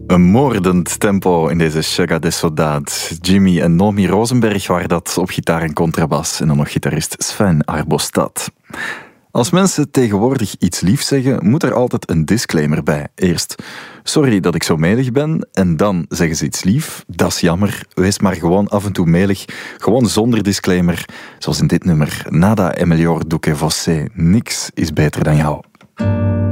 Een moordend tempo in deze Chega de Soldaat. Jimmy en Nomi Rosenberg waren dat op gitaar en contrabas. En dan nog gitarist Sven Arbostad. Als mensen tegenwoordig iets liefs zeggen, moet er altijd een disclaimer bij. Eerst, sorry dat ik zo melig ben. En dan zeggen ze iets lief. Dat is jammer. Wees maar gewoon af en toe melig. Gewoon zonder disclaimer. Zoals in dit nummer. Nada é melhor do que você. Niks is beter dan jou.